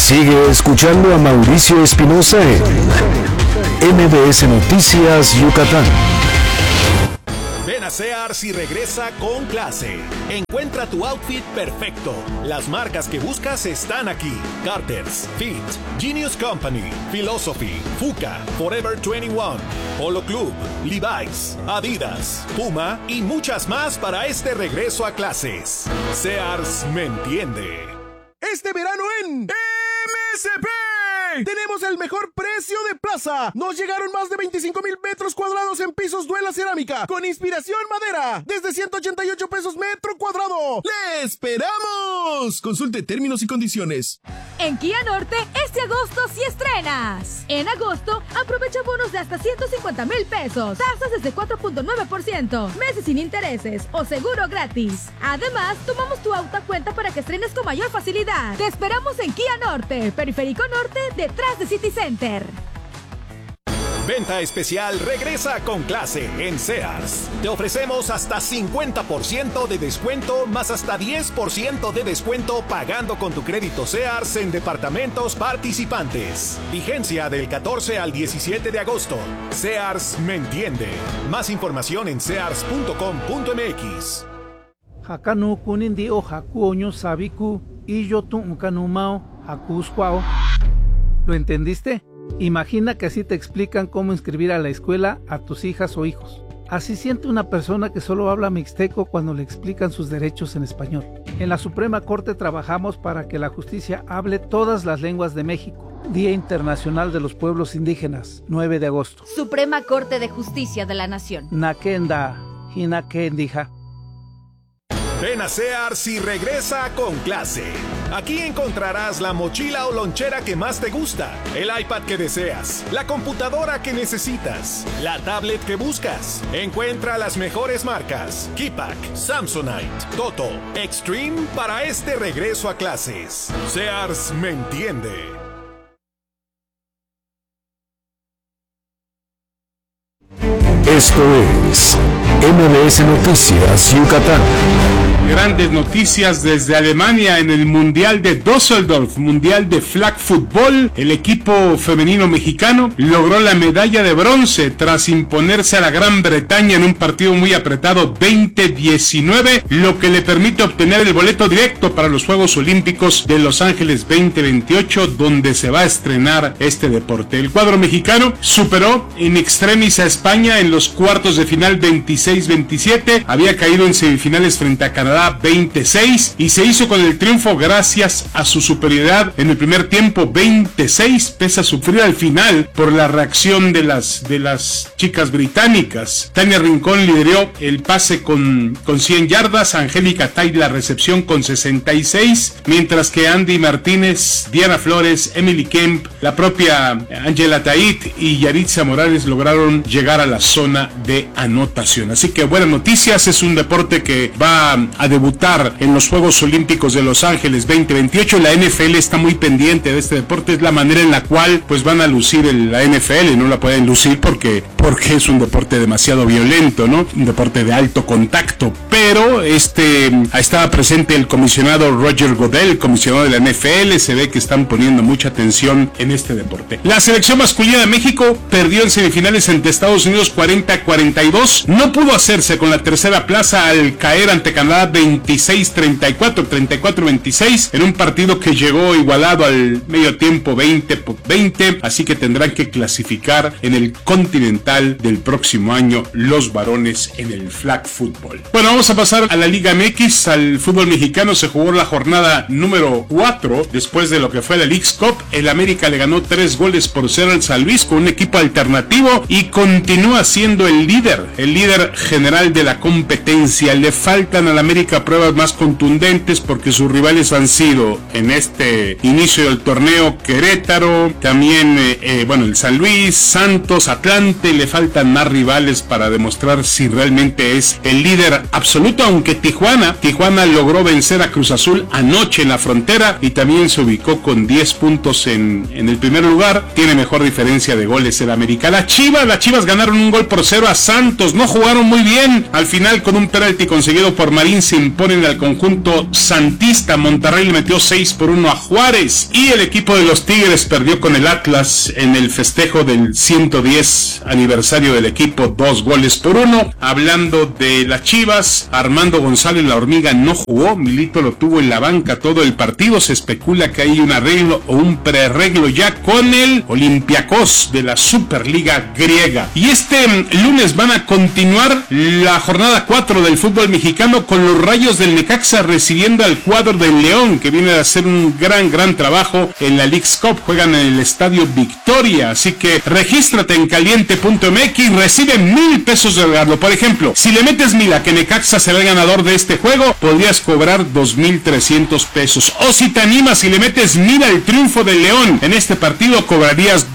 Sigue escuchando a Mauricio Espinosa en MBS Noticias Yucatán. Ven a Sears y regresa con clase. Encuentra tu outfit perfecto. Las marcas que buscas están aquí: Carter's, Fit, Genius Company, Philosophy, Fuka, Forever 21, Polo Club, Levi's, Adidas, Puma y muchas más para este regreso a clases. Sears me entiende. Este verano en MSP tenemos el mejor precio de plaza. Nos llegaron más de 25,000 metros cuadrados en pisos Duela Cerámica con inspiración madera desde 188 pesos metro cuadrado. ¡Le esperamos! Consulte términos y condiciones. En Kia Norte, este agosto sí estrenas. En agosto, aprovecha bonos de hasta 150,000 pesos, tasas desde 4.9%, meses sin intereses o seguro gratis. Además, tomamos tu auto a cuenta para que estrenes con mayor facilidad. Te esperamos en Kia Norte, Periférico Norte, detrás de City Center. Venta especial regresa con clase en Sears. Te ofrecemos hasta 50% de descuento más hasta 10% de descuento pagando con tu crédito Sears en departamentos participantes. Vigencia del 14 al 17 de agosto. Sears me entiende. Más información en sears.com.mx. Hakanu kunindi o hakuoño sabiku y yo tu kanumao hakusquao. ¿Lo entendiste? Imagina que así te explican cómo inscribir a la escuela a tus hijas o hijos. Así siente una persona que solo habla mixteco cuando le explican sus derechos en español. En la Suprema Corte trabajamos para que la justicia hable todas las lenguas de México. Día Internacional de los Pueblos Indígenas, 9 de agosto. Suprema Corte de Justicia de la Nación. Nakenda, hinakendija. Ven a Sears y regresa con clase. Aquí encontrarás la mochila o lonchera que más te gusta, el iPad que deseas, la computadora que necesitas, la tablet que buscas. Encuentra las mejores marcas: Kipak, Samsonite, Toto, Extreme para este regreso a clases. Sears me entiende. Esto es MBS Noticias Yucatán. Grandes noticias desde Alemania en el Mundial de Düsseldorf, Mundial de Flag Football. El equipo femenino mexicano logró la medalla de bronce tras imponerse a la Gran Bretaña en un partido muy apretado 20-19, lo que le permite obtener el boleto directo para los Juegos Olímpicos de Los Ángeles 2028, donde se va a estrenar este deporte. El cuadro mexicano superó in extremis a España en los cuartos de final 26-27, había caído en semifinales frente a Canadá 26 y se hizo con el triunfo gracias a su superioridad en el primer tiempo 26, pese a sufrir al final por la reacción de las chicas británicas. Tania Rincón lideró el pase con 100 yardas, Angélica Tay la recepción con 66, mientras que Andy Martínez, Diana Flores, Emily Kemp, la propia Angela Tait y Yaritza Morales lograron llegar a la zona de anotación. Así que buenas noticias, es un deporte que va a debutar en los Juegos Olímpicos de Los Ángeles 2028. La NFL está muy pendiente de este deporte, es la manera en la cual pues van a lucir la NFL, no la pueden lucir porque es un deporte demasiado violento, ¿no? Un deporte de alto contacto, pero estaba presente el comisionado Roger Goodell, el comisionado de la NFL, se ve que están poniendo mucha atención en este deporte. La selección masculina de México perdió en semifinales ante Estados Unidos 40-42, no pudo hacerse con la tercera plaza al caer ante Canadá 26-34, 34-26, en un partido que llegó igualado al medio tiempo 20-20, así que tendrán que clasificar en el Continental del próximo año los varones en el flag football. Bueno, vamos a pasar a la Liga MX, al fútbol mexicano. Se jugó la jornada número 4, después de lo que fue la Leagues Cup. El América le ganó 3-0 al San Luis con un equipo alternativo y continúa siendo el líder general de la competencia. Le faltan al América pruebas más contundentes porque sus rivales han sido en este inicio del torneo Querétaro, también el San Luis, Santos, Atlante. Le faltan más rivales para demostrar si realmente es el líder absoluto, aunque Tijuana logró vencer a Cruz Azul anoche en la Frontera y también se ubicó con 10 puntos en el primer lugar. Tiene mejor diferencia de goles el América. Las Chivas ganaron 1-0 a Santos, no jugaron muy bien al final con un penalti conseguido por Marín se imponen al conjunto santista. Monterrey le metió 6-1 a Juárez. Y el equipo de los Tigres perdió con el Atlas en el festejo del 110 aniversario del equipo, 2-1. Hablando de las Chivas, Armando González la Hormiga no jugó. Milito lo tuvo en la banca todo el partido. Se especula que hay un arreglo o un prearreglo ya con el Olympiacos de la Superliga griega. Y este lunes van a continuar la jornada 4 del fútbol mexicano con los Rayos del Necaxa recibiendo al cuadro del León, que viene a hacer un gran trabajo en la Leagues Cup. Juegan en el Estadio Victoria, así que regístrate en caliente.mx y recibe 1,000 pesos de regalo. Por ejemplo, si le metes 1,000 a que Necaxa será el ganador de este juego, podrías cobrar 2,300 pesos. O si te animas y le metes 1,000 al triunfo del León en este partido, cobrarías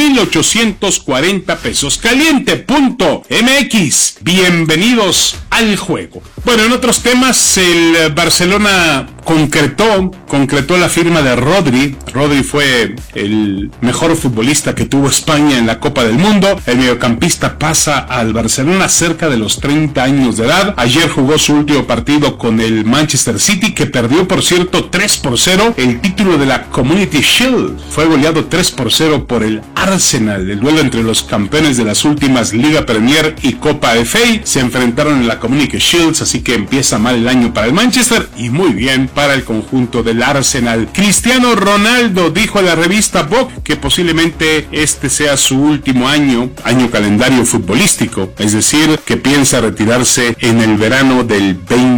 2,840 pesos. Caliente.mx. Bienvenidos al juego. Bueno, en otros temas, el Barcelona concretó la firma de Rodri. Rodri fue el mejor futbolista que tuvo España en la Copa del Mundo. El mediocampista pasa al Barcelona cerca de los 30 años de edad. Ayer jugó su último partido con el Manchester City, que perdió, por cierto, 3-0 el título de la Community Shield. Fue goleado 3-0 por el Arsenal. El duelo entre los campeones de las últimas Liga Premier y Copa FA se enfrentaron en la Community Shields, así que empieza mal el año para el Manchester y muy bien para el conjunto del Arsenal. Cristiano Ronaldo dijo a la revista Vogue que posiblemente este sea su último año calendario futbolístico, es decir, que piensa retirarse en el verano del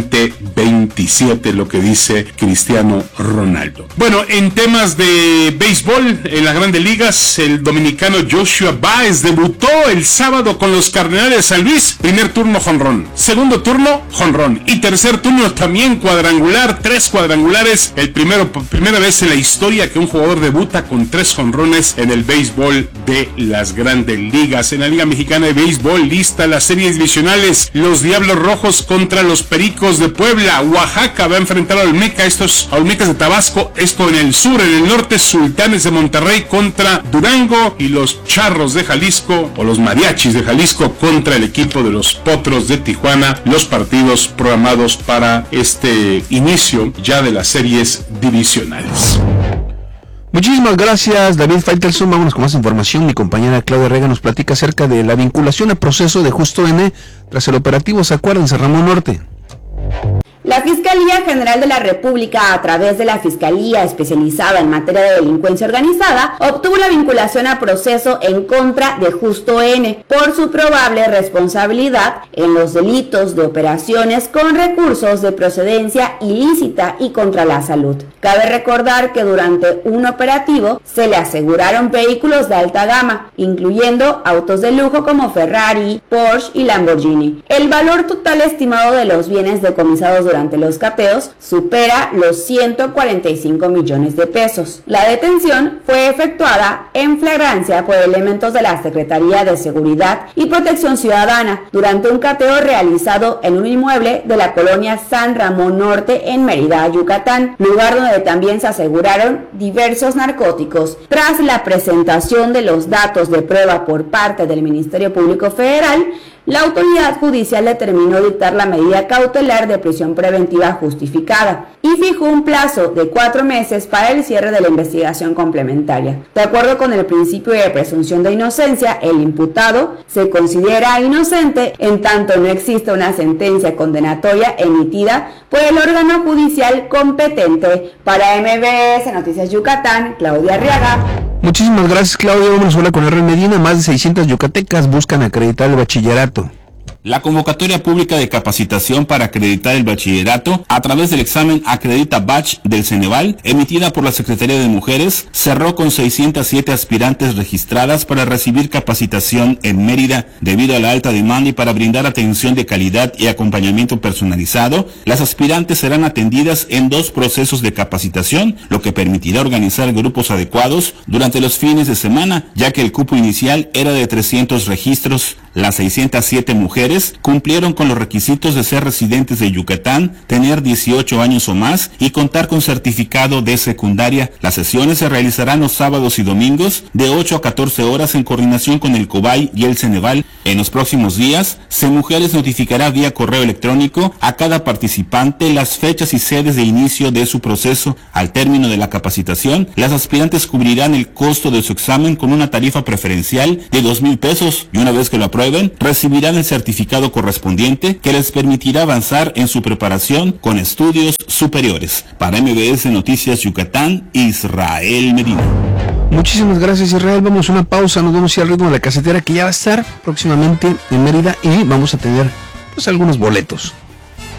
2027, lo que dice Cristiano Ronaldo. Bueno, en temas de béisbol, en las Grandes Ligas, el dominicano Joshua Baez debutó el sábado con los Cardenales de San Luis. Primer turno jonrón, segundo turno jonrón y tercer turno también cuadrangular, 3 cuadrangulares. Primera vez en la historia que un jugador debuta con 3 jonrones en el béisbol de las Grandes Ligas. En la Liga Mexicana de Béisbol, lista las series divisionales. Los Diablos Rojos contra los Pericos de Puebla. Oaxaca va a enfrentar a Olmecas de Tabasco, esto en el sur. En el norte, Sultanes de Monterrey contra Durango y los Charros de Jalisco o los Mariachis de Jalisco contra el equipo de los Potros de Tijuana. Los partidos programados para este inicio ya de las series divisionales. Muchísimas gracias, David Faitelson. Vámonos con más información. Mi compañera Claudia Rega nos platica acerca de la vinculación al proceso de Justo N tras el operativo Zacuara en Ramón Norte. La Fiscalía General de la República, a través de la Fiscalía Especializada en Materia de Delincuencia Organizada, obtuvo la vinculación a proceso en contra de Justo N por su probable responsabilidad en los delitos de operaciones con recursos de procedencia ilícita y contra la salud. Cabe recordar que durante un operativo se le aseguraron vehículos de alta gama, incluyendo autos de lujo como Ferrari, Porsche y Lamborghini. El valor total estimado de los bienes decomisados durante los cateos supera los 145 millones de pesos. La detención fue efectuada en flagrancia por elementos de la Secretaría de Seguridad y Protección Ciudadana durante un cateo realizado en un inmueble de la colonia San Ramón Norte en Mérida, Yucatán, lugar donde también se aseguraron diversos narcóticos. Tras la presentación de los datos de prueba por parte del Ministerio Público Federal, la autoridad judicial determinó dictar la medida cautelar de prisión preventiva justificada y fijó un plazo de 4 meses para el cierre de la investigación complementaria. De acuerdo con el principio de presunción de inocencia, el imputado se considera inocente en tanto no existe una sentencia condenatoria emitida por el órgano judicial competente. Para MBS Noticias Yucatán, Claudia Arriaga. Muchísimas gracias, Claudia. Vamos ahora con R. Medina. Más de 600 yucatecas buscan acreditar el bachillerato. La convocatoria pública de capacitación para acreditar el bachillerato a través del examen Acredita Batch del Ceneval, emitida por la Secretaría de Mujeres, cerró con 607 aspirantes registradas para recibir capacitación en Mérida. Debido a la alta demanda y para brindar atención de calidad y acompañamiento personalizado, las aspirantes serán atendidas en 2 procesos de capacitación, lo que permitirá organizar grupos adecuados durante los fines de semana, ya que el cupo inicial era de 300 registros. Las 607 mujeres mujeres cumplieron con los requisitos de ser residentes de Yucatán, tener 18 años o más y contar con certificado de secundaria. Las sesiones se realizarán los sábados y domingos de 8 a 14 horas en coordinación con el COBAI y el Ceneval. En los próximos días, CEMujeres notificará vía correo electrónico a cada participante las fechas y sedes de inicio de su proceso. Al término de la capacitación, las aspirantes cubrirán el costo de su examen con una tarifa preferencial de 2,000 pesos y una vez que lo aprueben, recibirán el certificado correspondiente que les permitirá avanzar en su preparación con estudios superiores. Para MBS Noticias Yucatán, Israel Medina. Muchísimas gracias, Israel. Vamos a una pausa, nos vamos a ir al ritmo de la casetera que ya va a estar próximamente en Mérida y vamos a tener pues algunos boletos.